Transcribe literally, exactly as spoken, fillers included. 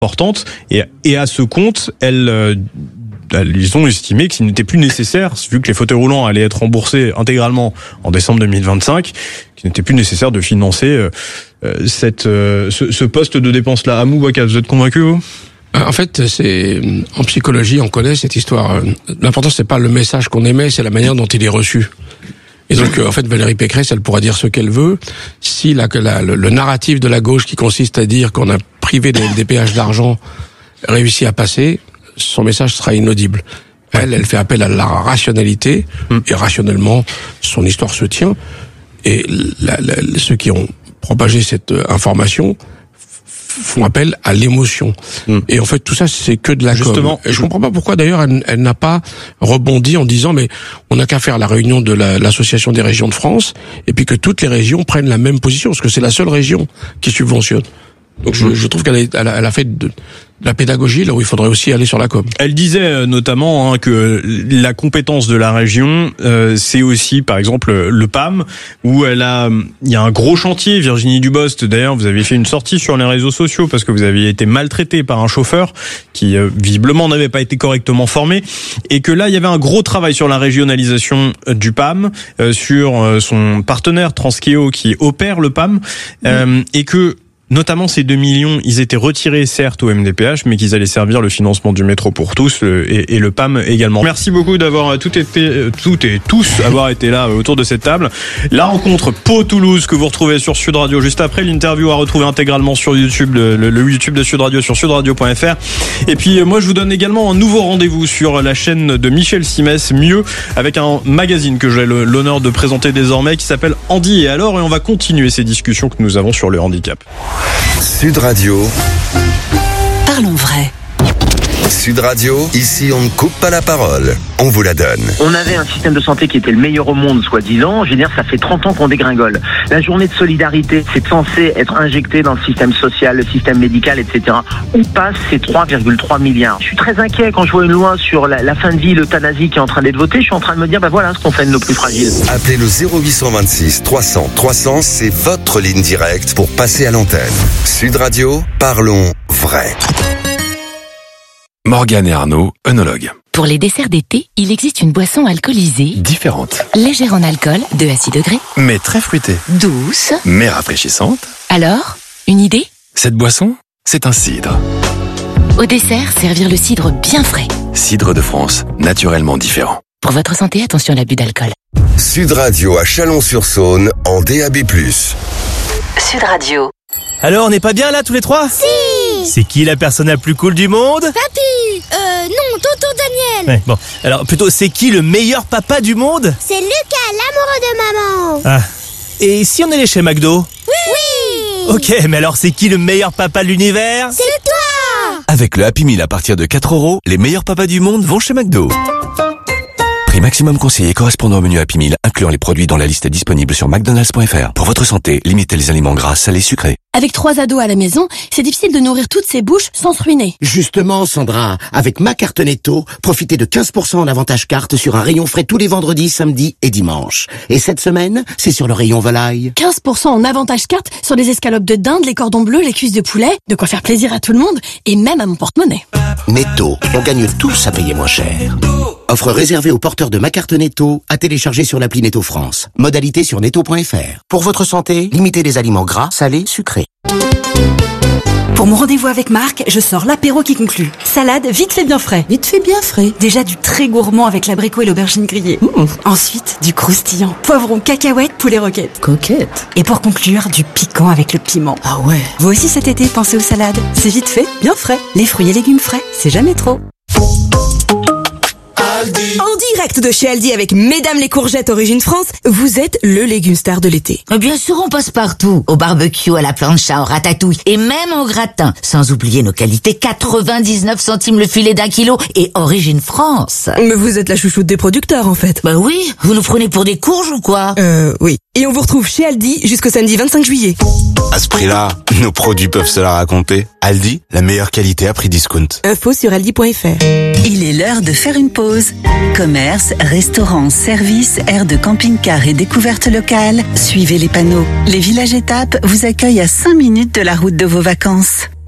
importante. Et, et à ce compte, elles... Euh, ils ont estimé qu'il n'était plus nécessaire, vu que les fauteuils roulants allaient être remboursés intégralement en décembre deux mille vingt-cinq, qu'il n'était plus nécessaire de financer euh, cette, euh, ce, ce poste de dépense-là. Amou Bouakat, vous êtes convaincu, vous ? En fait, c'est en psychologie, on connaît cette histoire. L'important, c'est pas le message qu'on émet, c'est la manière dont il est reçu. Et donc, en fait, Valérie Pécresse, elle pourra dire ce qu'elle veut. Si la, la, le, le narratif de la gauche, qui consiste à dire qu'on a privé des, des péages d'argent, réussit à passer, son message sera inaudible. Elle, elle fait appel à la rationalité, et rationnellement, son histoire se tient. Et la, la, ceux qui ont propagé cette information font appel à l'émotion. Mm. Et en fait, tout ça, c'est que de la Justement, com. Et je comprends pas pourquoi, d'ailleurs, elle, elle n'a pas rebondi en disant, mais on n'a qu'à faire la réunion de la, l'Association des régions de France, et puis que toutes les régions prennent la même position, parce que c'est la seule région qui subventionne. Donc je, je trouve qu'elle a, elle a, elle a fait de, de la pédagogie là où il faudrait aussi aller sur la com. Elle disait notamment hein, que la compétence de la région, euh, c'est aussi par exemple le P A M, où elle a, il y a un gros chantier. Virginie Dubost, d'ailleurs, vous avez fait une sortie sur les réseaux sociaux parce que vous aviez été maltraité par un chauffeur qui euh, visiblement n'avait pas été correctement formé, et que là il y avait un gros travail sur la régionalisation du P A M, euh, sur euh, son partenaire Transkeo qui opère le P A M, euh, mmh. et que notamment ces deux millions, ils étaient retirés certes au M D P H, mais qu'ils allaient servir le financement du métro pour tous le, et, et le P A M également. Merci beaucoup d'avoir tout été, tout et tous avoir été là autour de cette table. La rencontre Pau-Toulouse que vous retrouvez sur Sud Radio juste après. L'interview à retrouver intégralement sur YouTube, le, le, le YouTube de Sud Radio sur sudradio point f r. Et puis moi je vous donne également un nouveau rendez-vous sur la chaîne de Michel Simès, Mieux, avec un magazine que j'ai l'honneur de présenter désormais qui s'appelle Andy et alors, et on va continuer ces discussions que nous avons sur le handicap. Sud Radio. Parlons vrai. Sud Radio, ici on ne coupe pas la parole, on vous la donne. On avait un système de santé qui était le meilleur au monde, soi-disant. Je veux dire, ça fait trente ans qu'on dégringole. La journée de solidarité, c'est censé être injecté dans le système social, le système médical, et cetera. Où passent ces trois virgule trois milliards ? Je suis très inquiet quand je vois une loi sur la, la fin de vie, l'euthanasie qui est en train d'être votée. Je suis en train de me dire, bah voilà ce qu'on fait de nos plus fragiles. Appelez le zéro huit cent vingt-six trois cents trois cents, c'est votre ligne directe pour passer à l'antenne. Sud Radio, parlons vrai. Morgane et Arnaud, œnologues. Pour les desserts d'été, il existe une boisson alcoolisée Différente. légère en alcool, deux à six degrés, Mais très fruitée. douce. Mais rafraîchissante. Alors, une idée ? Cette boisson, c'est un cidre. Au dessert, servir le cidre bien frais. Cidre de France, naturellement différent. Pour votre santé, attention à l'abus d'alcool. Sud Radio à Chalon-sur-Saône en D A B plus. Sud Radio. Alors, on n'est pas bien là tous les trois ? Si. C'est qui la personne la plus cool du monde ? Papy. Euh, non, tonton Daniel. Ouais, bon. Alors, plutôt, c'est qui le meilleur papa du monde ? C'est Lucas, l'amoureux de maman. Ah. Et si on allait chez McDo ? Oui. Ok, mais alors c'est qui le meilleur papa de l'univers ? C'est toi. Avec le Happy Meal à partir de quatre euros, les meilleurs papas du monde vont chez McDo. Prix maximum conseillé correspondant au menu Happy Meal, incluant les produits dans la liste disponible sur mcdonalds point f r. Pour votre santé, limitez les aliments gras, salés, sucrés. Avec trois ados à la maison, c'est difficile de nourrir toutes ces bouches sans se ruiner. Justement, Sandra, avec ma carte Netto, profitez de quinze pour cent en avantage carte sur un rayon frais tous les vendredis, samedis et dimanches. Et cette semaine, c'est sur le rayon volaille. quinze pour cent en avantage carte sur les escalopes de dinde, les cordons bleus, les cuisses de poulet. De quoi faire plaisir à tout le monde et même à mon porte-monnaie. Netto, on gagne tous à payer moins cher. Offre réservée aux porteurs de ma carte Netto, à télécharger sur l'appli Netto France. Modalité sur netto point f r. Pour votre santé, limitez les aliments gras, salés, sucrés. Pour mon rendez-vous avec Marc, je sors l'apéro qui conclut. Salade, vite fait bien frais. Vite fait bien frais. Déjà du très gourmand avec l'abricot et l'aubergine grillée. Mmh. Ensuite, du croustillant. Poivron, cacahuètes, poulet roquette. Coquette. Et pour conclure, du piquant avec le piment. Ah ouais. Vous aussi cet été, pensez aux salades. C'est vite fait, bien frais. Les fruits et légumes frais, c'est jamais trop. En direct de chez Aldi avec Mesdames les courgettes Origine France, vous êtes le légume star de l'été. Bien sûr, on passe partout. Au barbecue, à la plancha, au ratatouille et même au gratin. Sans oublier nos qualités, quatre-vingt-dix-neuf centimes le filet d'un kilo et Origine France. Mais vous êtes la chouchoute des producteurs en fait. Bah oui, vous nous prenez pour des courges ou quoi ? Euh, oui. Et on vous retrouve chez Aldi jusqu'au samedi vingt-cinq juillet. À ce prix-là, nos produits peuvent se la raconter. Aldi, la meilleure qualité à prix discount. Info sur aldi point f r. Il est l'heure de faire une pause. Commerce, restaurants, services, aires de camping-car et découvertes locales. Suivez les panneaux. Les villages étapes vous accueillent à cinq minutes de la route de vos vacances.